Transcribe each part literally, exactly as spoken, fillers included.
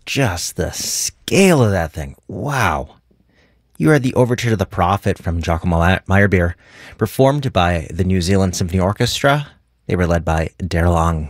just the scale of that thing. Wow. You heard the Overture to the Prophet from Giacomo Meyerbeer, performed by the New Zealand Symphony Orchestra. They were led by Daryl Ong.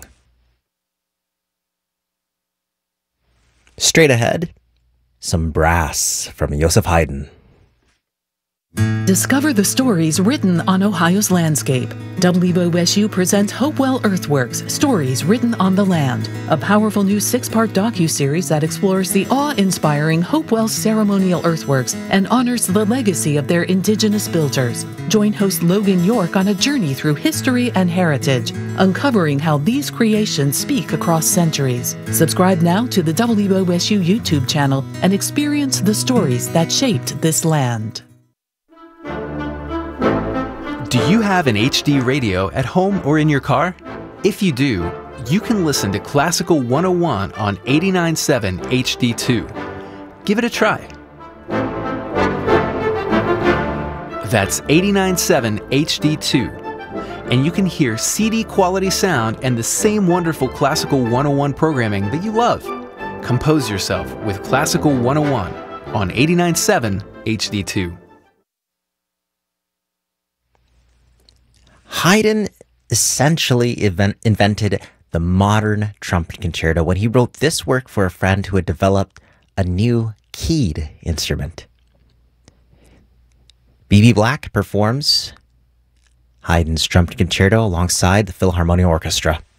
Straight ahead, some brass from Joseph Haydn. Discover the stories written on Ohio's landscape. W O S U presents Hopewell Earthworks, Stories Written on the Land, a powerful new six-part docu-series that explores the awe-inspiring Hopewell ceremonial earthworks and honors the legacy of their indigenous builders. Join host Logan York on a journey through history and heritage, uncovering how these creations speak across centuries. Subscribe now to the W O S U YouTube channel and experience the stories that shaped this land. Do you have an H D radio at home or in your car? If you do, you can listen to Classical one oh one on eighty-nine point seven H D two. Give it a try. That's eighty-nine point seven H D two. And you can hear C D quality sound and the same wonderful Classical one oh one programming that you love. Compose yourself with Classical one oh one on eighty-nine point seven H D two. Haydn essentially event, invented the modern trumpet concerto when he wrote this work for a friend who had developed a new keyed instrument. B B Black performs Haydn's trumpet concerto alongside the Philharmonic Orchestra.